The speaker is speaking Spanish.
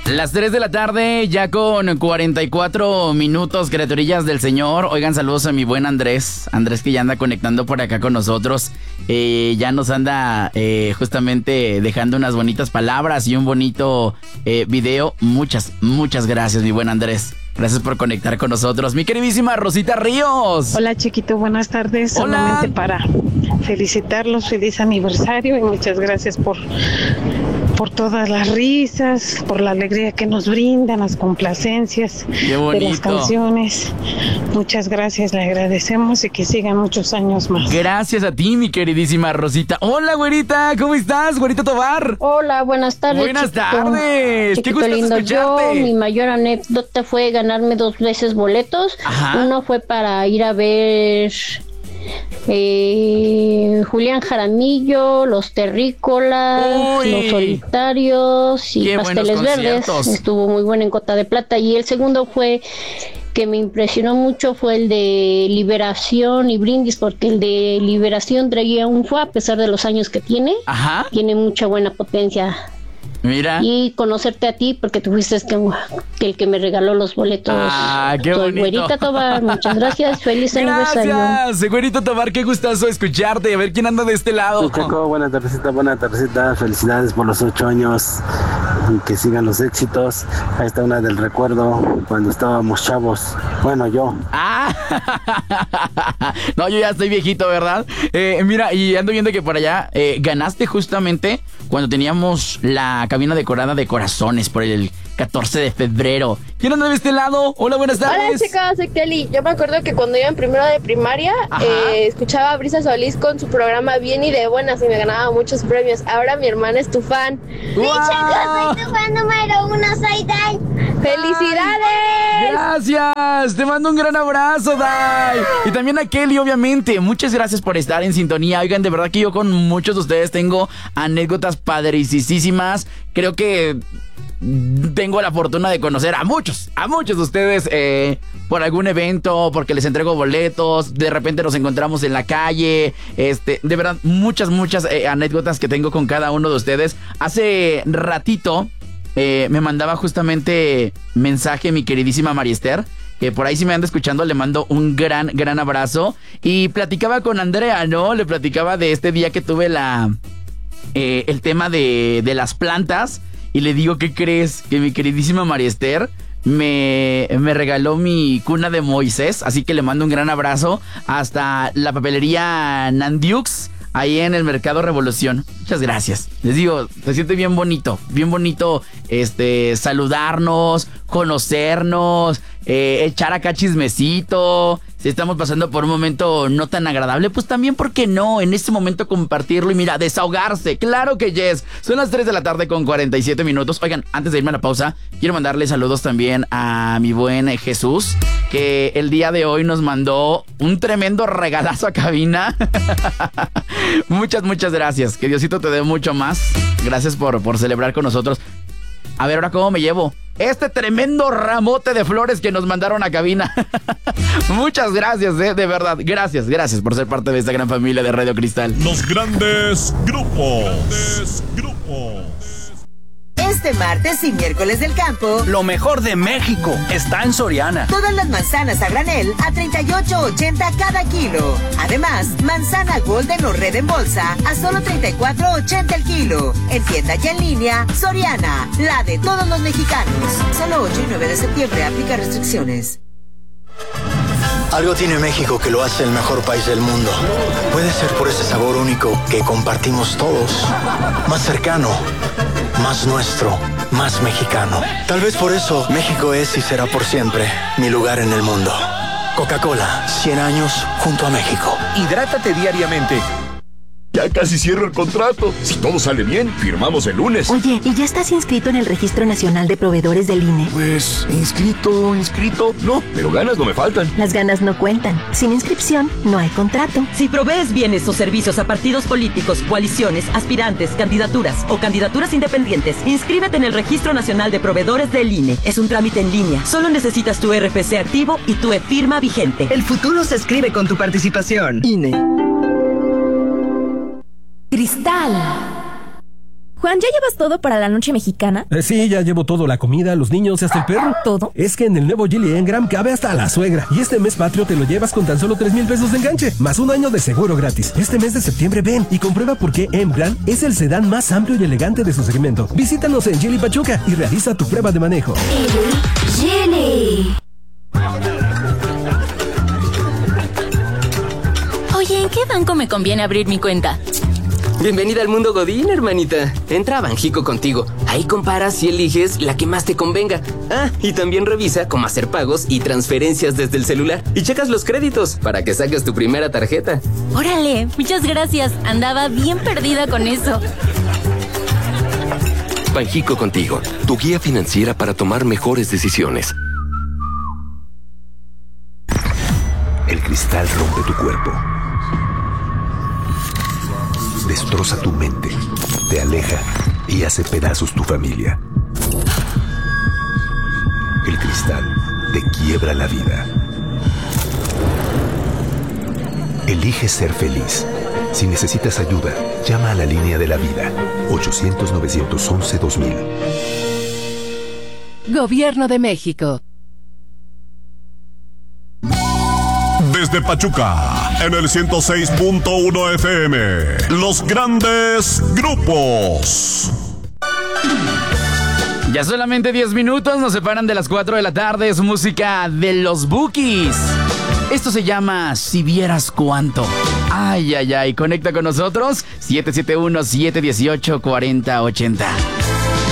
Las 3 de la tarde, ya con 44 minutos, criaturillas del Señor. Oigan, saludos a mi buen Andrés. Andrés, que ya anda conectando por acá con nosotros. Ya nos anda justamente dejando unas bonitas palabras y un bonito video. Muchas gracias, mi buen Andrés. Gracias por conectar con nosotros. Mi queridísima Rosita Ríos. Hola, chiquito, buenas tardes. Hola. Solamente para felicitarlos, feliz aniversario y muchas gracias por todas las risas, por la alegría que nos brindan, las complacencias de las canciones. Muchas gracias, le agradecemos y que sigan muchos años más. Gracias a ti, mi queridísima Rosita. Hola, güerita, ¿cómo estás, güerita Tobar? Hola, buenas tardes. Buenas tardes. Chiquito, qué gusto lindo. escucharte. Mi mayor anécdota fue ganarme 2 veces boletos. Ajá. Uno fue para ir a ver Julián Jaramillo, Los Terrícolas, Uy. Los Solitarios y Qué Pasteles buenos Verdes. conciertos. Estuvo muy bueno en Cota de Plata. Y el segundo fue, que me impresionó mucho, fue el de Liberación y Brindis, porque el de Liberación traía un fue, a pesar de los años que tiene. Ajá. Tiene mucha buena potencia. Mira. Y conocerte a ti, porque tú fuiste que el que me regaló los boletos. Ah, qué Soy bonito. Güerita Tobar, muchas gracias, feliz aniversario. Gracias, güerito Tobar, qué gustazo escucharte. A ver quién anda de este lado. Chaco, buena tardecita, felicidades por los 8 años, y que sigan los éxitos. Ahí está una del recuerdo, cuando estábamos chavos, bueno, yo. Ah, no, yo ya estoy viejito, ¿verdad? Mira, y ando viendo que por allá ganaste justamente cuando teníamos la cabina decorada de corazones por el 14 de febrero. ¿Quién anda de este lado? Hola, buenas tardes. Hola, chicas, soy Kelly. Yo me acuerdo que cuando iba en primero de primaria, escuchaba a Brisa Solís con su programa Bien y de Buenas y me ganaba muchos premios. Ahora mi hermana es tu fan. ¡Wow! Soy tu fan número 1, soy Dai. ¡Felicidades! Gracias, te mando un gran abrazo, Dai. Y también a Kelly, obviamente. Muchas gracias por estar en sintonía. Oigan, de verdad que yo con muchos de ustedes tengo anécdotas padricísimas. Creo que tengo la fortuna de conocer a muchos de ustedes por algún evento, porque les entrego boletos, de repente nos encontramos en la calle, de verdad, muchas anécdotas que tengo con cada uno de ustedes. Hace ratito me mandaba justamente mensaje mi queridísima Mariester, que por ahí si me anda escuchando le mando un gran abrazo, y platicaba con Andrea, ¿no? Le platicaba de este día que tuve el tema de las plantas. Y le digo, ¿qué crees? Que mi queridísima Mariester me regaló mi cuna de Moisés. Así que le mando un gran abrazo hasta la papelería Nandiux, ahí en el Mercado Revolución. Muchas gracias. Les digo, se siente bien bonito saludarnos, conocernos, echar acá chismecito. Si estamos pasando por un momento no tan agradable, pues también, ¿por qué no? En este momento compartirlo y mira, desahogarse. Claro que yes. Son las 3 de la tarde con 47 minutos. Oigan, antes de irme a la pausa, quiero mandarle saludos también a mi buen Jesús, que el día de hoy nos mandó un tremendo regalazo a cabina. Muchas gracias. Que Diosito te dé mucho más. Gracias por celebrar con nosotros. A ver, ahora cómo me llevo este tremendo ramote de flores que nos mandaron a cabina. Muchas gracias, de verdad. Gracias por ser parte de esta gran familia de Radio Cristal. Los grandes grupos. Este martes y miércoles del campo, lo mejor de México está en Soriana. Todas las manzanas a granel a $38.80 cada kilo. Además, manzana Golden o Red en bolsa a solo $34.80 el kilo. En tienda y en línea, Soriana, la de todos los mexicanos. Solo 8 y 9 de septiembre, aplica restricciones. Algo tiene México que lo hace el mejor país del mundo. Puede ser por ese sabor único que compartimos todos. Más cercano, más nuestro, más mexicano. Tal vez por eso México es y será por siempre mi lugar en el mundo. Coca-Cola, 100 años junto a México. Hidrátate diariamente. Ya casi cierro el contrato. Si todo sale bien, firmamos el lunes. Oye, ¿y ya estás inscrito en el Registro Nacional de Proveedores del INE? Pues, inscrito. No, pero ganas no me faltan. Las ganas no cuentan. Sin inscripción, no hay contrato. Si provees bienes o servicios a partidos políticos, coaliciones, aspirantes, candidaturas o candidaturas independientes, inscríbete en el Registro Nacional de Proveedores del INE. Es un trámite en línea. Solo necesitas tu RFC activo y tu e-firma vigente. El futuro se escribe con tu participación. INE. Cristal. Juan, ¿ya llevas todo para la noche mexicana? Sí, ya llevo todo, la comida, los niños y hasta el perro. ¿Todo? Es que en el nuevo Geely Engram cabe hasta la suegra. Y este mes patrio te lo llevas con tan solo 3,000 pesos de enganche, más un año de seguro gratis. Este mes de septiembre ven y comprueba por qué Engram es el sedán más amplio y elegante de su segmento. Visítanos en Geely Pachuca y realiza tu prueba de manejo. Geely. Oye, ¿en qué banco me conviene abrir mi cuenta? Bienvenida al mundo Godín, hermanita. Entra a Banjico Contigo. Ahí comparas y eliges la que más te convenga. Ah, y también revisa cómo hacer pagos y transferencias desde el celular. Y checas los créditos para que saques tu primera tarjeta. Órale, muchas gracias. Andaba bien perdida con eso. Banjico Contigo, tu guía financiera para tomar mejores decisiones. El cristal rompe tu cuerpo. Destroza tu mente, te aleja y hace pedazos tu familia. El cristal te quiebra la vida. Elige ser feliz. Si necesitas ayuda, llama a la línea de la vida, 800-911-2000. Gobierno de México. Desde Pachuca, en el 106.1 FM, los grandes grupos. Ya solamente 10 minutos nos separan de las 4 de la tarde. Es música de los Bukis. Esto se llama Si Vieras Cuánto. Ay, ay, ay. Conecta con nosotros 771-718-4080.